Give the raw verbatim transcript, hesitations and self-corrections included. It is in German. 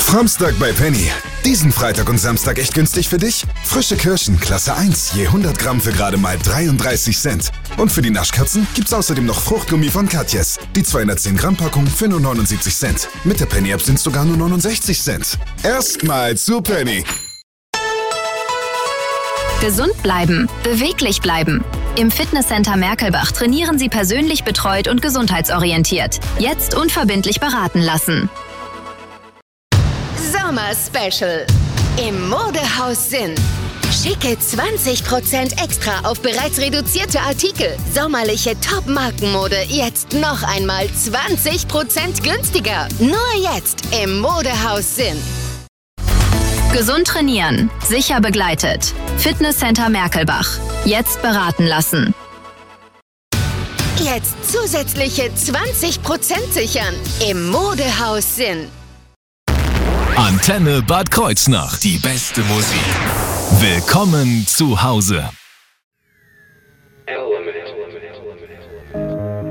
Framstag bei Penny. Diesen Freitag und Samstag echt günstig für dich? Frische Kirschen, Klasse eins, je hundert Gramm für gerade mal dreiunddreißig Cent. Und für die Naschkatzen gibt's außerdem noch Fruchtgummi von Katjes. Die zweihundertzehn Gramm Packung für nur neunundsiebzig Cent. Mit der Penny-App sind's sogar nur neunundsechzig Cent. Erstmal zu Penny. Gesund bleiben, beweglich bleiben. Im Fitnesscenter Merkelbach trainieren Sie persönlich betreut und gesundheitsorientiert. Jetzt unverbindlich beraten lassen. Sommer Special im Modehaus Sinn. Schicke zwanzig Prozent extra auf bereits reduzierte Artikel. Sommerliche Top-Markenmode jetzt noch einmal zwanzig Prozent günstiger. Nur jetzt im Modehaus Sinn. Gesund trainieren, sicher begleitet. Fitnesscenter Merkelbach. Jetzt beraten lassen. Jetzt zusätzliche zwanzig Prozent sichern im Modehaus Sinn. Antenne Bad Kreuznach. Die beste Musik. Willkommen zu Hause. Element.